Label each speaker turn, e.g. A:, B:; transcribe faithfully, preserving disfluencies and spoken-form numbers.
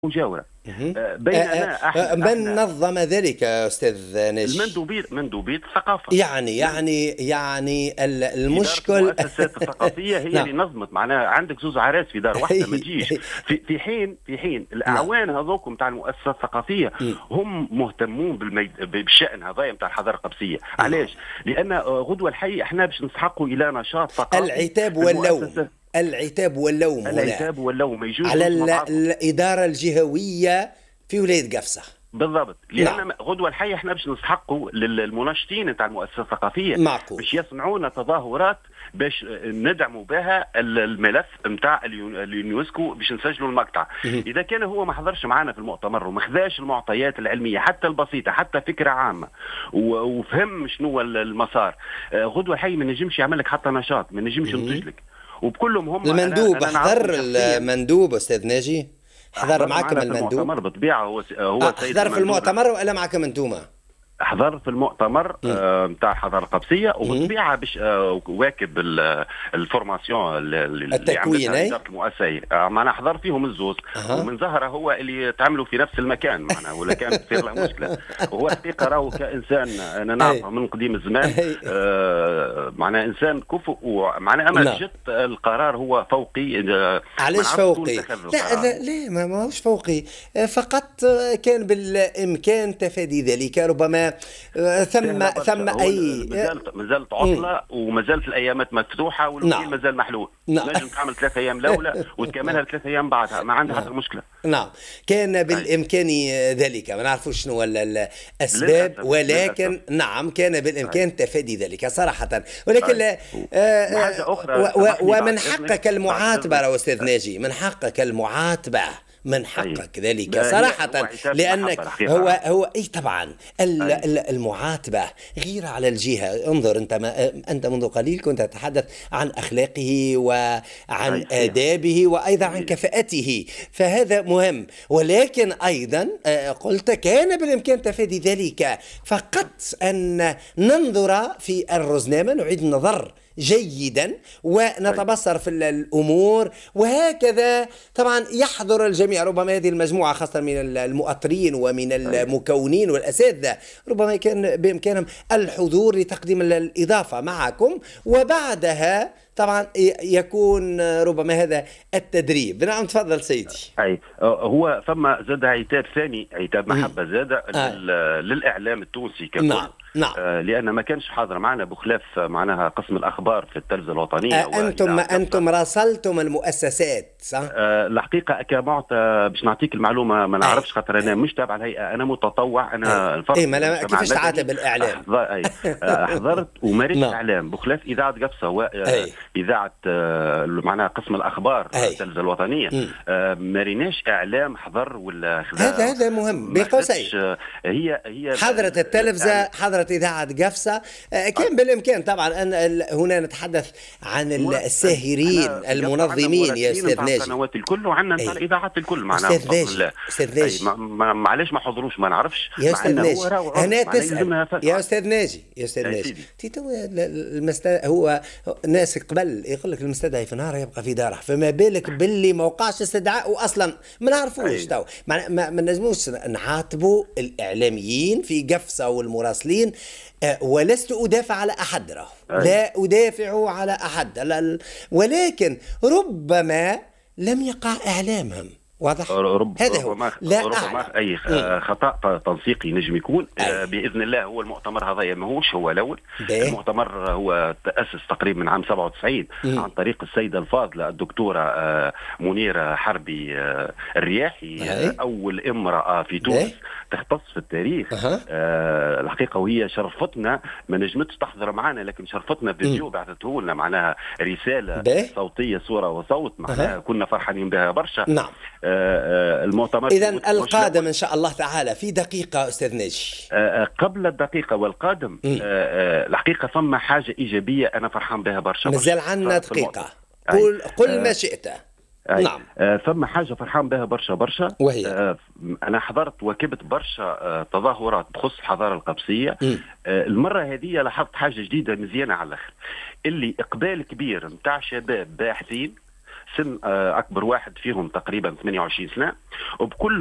A: مجاورة.
B: مهم.
A: آه،
B: آه،
A: بينما
B: آه،
A: احنا
B: من
A: احنا
B: نظم ذلك أستاذ ناجي؟
A: المندوبية مندوبية الثقافة.
B: يعني
A: من
B: يعني يعني ال-
A: إدارة
B: المشكل.
A: المؤسسات الثقافية هي
B: نعم.
A: اللي نظمت، معناها عندك زوز عراس في دار واحدة ما تجيش. في في حين في حين
B: نعم.
A: الأعوان هذوك نتاع المؤسسات الثقافية
B: مم.
A: هم مهتمون بالميد... بالشأن هذايا نتاع الحضارة القبسية.
B: نعم.
A: علاش؟ لأن آه، غدوة الحي احنا باش نسحقوا إلى نشاط ثقافي
B: العتاب
A: في
B: واللوم،
A: المؤسسة.
B: العتاب واللوم هنا
A: العتاب واللوم ما يجوش
B: على
A: يوصلوا
B: ال-
A: مع بعضهم.
B: الإدارة الجهوية في ولاية قفصة.
A: بالضبط،
B: نعم.
A: لان غدوه الحي احنا باش نسحقوا للمناشطين نتاع المؤسسات الثقافيه
B: معقول.
A: باش يصنعوا تظاهرات باش ندعموا بها الملف نتاع اليونسكو باش نسجلوا المقطع.
B: مهم.
A: اذا كان هو ما حضرش معنا في المؤتمر وما خذاش المعطيات العلميه حتى البسيطه حتى فكره عامه و- وفهم شنو هو المسار، آه، غدوه الحي ما نجمش يعمل لك حتى نشاط، ما نجمش
B: مهم.
A: ينتج لك. وبكلهم هم
B: المندوب
A: انا انا نعرفهم
B: حضر،
A: شخصيا.
B: المندوب أستاذ ناجي حضر
A: حضر
B: معكم
A: معنا في
B: المندوب؟
A: المؤتمر بالطبيعه، هو هو
B: آه،
A: سيد
B: حضر في
A: المندوب.
B: المؤتمر ولا معكم أنتوما؟
A: حضر في المؤتمر نتاع آه الحضاره القبسيه، وبالطبيعه باش آه واكب الفورماسيون اللي
B: التكوين
A: عملتها اداره المؤسسه. آه معنا حضر فيهم الزوز.
B: أه.
A: ومن ظهر هو اللي تعملوا في نفس المكان معنا ولا كانت تصير له مشكله. وهو الحقيقه راهو كانسان انا نعرفه من قديم الزمان، آه معنا انسان كفؤ، ومعنا اما
B: نعم.
A: جت القرار هو فوقي. آه
B: علاش فوقي؟ لا لا لا ما ماهوش فوقي، فقط كان بالامكان تفادي ذلك. ربما ثم ثم اي
A: مازالت مازالت عطله ومازالت الايامات مفتوحه والوكيل
B: نعم.
A: مازال محلول.
B: نعم.
A: نجم تعمل ثلاث ايام الاولى وتكملها ثلاث ايام بعدها، ما عندها
B: نعم.
A: حتى مشكله.
B: نعم، كان بالامكان ذلك، ما نعرفش شنو الاسباب،
A: للأسف.
B: ولكن
A: للأسف.
B: نعم كان بالامكان تفادي ذلك صراحه. ولكن
A: آه
B: آه
A: أخرى
B: و- ومن حقك المعاتبه يا استاذ ناجي، من حقك المعاتبه، من حقك ذلك صراحة، لأنك هو هو أي طبعا المعاتبة غير على الجهة. انظر أنت، ما أنت منذ قليل كنت تتحدث عن أخلاقه وعن آدابه وأيضا عن كفاءته، فهذا مهم. ولكن أيضا قلت كان بالإمكان تفادي ذلك، فقط أن ننظر في الرزنامة، نعيد النظر جيدا ونتبصر في الأمور، وهكذا طبعا يحضر الجميع. ربما هذه المجموعة خاصة من المؤطرين ومن المكونين والأساتذة ربما كان بإمكانهم الحضور لتقديم الإضافة معكم، وبعدها طبعا يكون ربما هذا التدريب. نعم تفضل سيدي.
A: اي هو ثم زاد عتاب ثاني، عتاب محبه زاد
B: آه.
A: للاعلام التونسي ككل.
B: نعم. نعم.
A: آه لان ما كانش حاضر معنا بخلاف معناها قسم الاخبار في التلفزه الوطنيه.
B: آه انتم انتم راسلتم المؤسسات صح؟
A: آه الحقيقه كمعطى باش نعطيك المعلومه ما نعرفش، خاطر انا مش تابع الهيئه، انا متطوع. انا
B: الفرق اي ما كيفاش تعاتب الاعلام؟
A: أحضر حضرت ومارست اعلام بخلاف اذاعه قفصه واذاعه آه معناها قسم الاخبار في التلفزه الوطنيه. آه ما ريناش اعلام حضر ولا
B: هذا هذا مهم بقوسين.
A: هي هي
B: حضرت التلفزه، حضرت إذاعة قفصة، كان بالإمكان طبعا أن هنا نتحدث عن الساهرين المنظمين يا أستاذ ناجي.
A: القنوات الكل وعندنا نتاع الإذاعات الكل معنا.
B: أستاذ ناجي أستاذ ناجي
A: معليش ما حضروش ما نعرفش
B: يا أستاذ ناجي. هنا تسأل يا أستاذ ناجي يا أستاذ ناجي تيتو المستدعي هو ناس قبل يقول لك المستدعي في نهار يبقى في داره، فما بالك باللي ما وقعش استدعاء وأصلا ما نعرفوش. تو ما ما نجموش نعاتبوا الإعلاميين في قفصة والمراسلين. ولست أدافع على أحد، لا أدافع على أحد، ولكن ربما لم يقع إعلامهم واضح.
A: رب
B: هذا هو
A: ربما
B: لا
A: ربما اي خطا تنسيقي نجم يكون. أي. باذن الله هو المؤتمر هذا ماهوش هو الاول. ده. المؤتمر هو تاسس تقريبا من عام سبعة وتسعين م. عن طريق السيده الفاضله الدكتوره منيره حربي الرياحي. أي. اول امراه في تونس تختص في التاريخ. أه. آه الحقيقه وهي شرفتنا، ما نجمتش تحضر معنا لكن شرفتنا فيديو بعثته لنا معناها رساله ده. صوتيه صوره وصوت معناها. أه. كنا فرحانين بها برشا.
B: نعم.
A: آه المؤتمر
B: إذا القادم إن شاء الله تعالى في دقيقة أستاذ ناجي.
A: آه قبل الدقيقة والقادم آه آه الحقيقة ثم حاجة إيجابية أنا فرحان بها برشا.
B: مازال عنا دقيقة، قل قل آه ما شئت.
A: نعم. آه ثم حاجة فرحان بها برشا برشا،
B: وهي
A: آه أنا حضرت وكبت برشا آه تظاهرات تخص الحضارة القبسية. آه المرة هذه لاحظت حاجة جديدة مزيانة على الآخر، اللي إقبال كبير متاع شباب باحثين سن اكبر واحد فيهم تقريبا ثمانية وعشرين سنه، وبكل